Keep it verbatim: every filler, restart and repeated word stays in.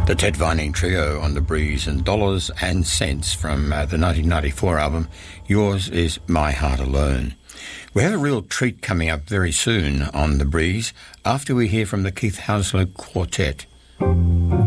The Ted Vining Trio on The Breeze and Dollars and Cents from uh, the nineteen ninety-four album, Yours Is My Heart Alone. We have a real treat coming up very soon on The Breeze after we hear from the Keith Hounslow Quartet.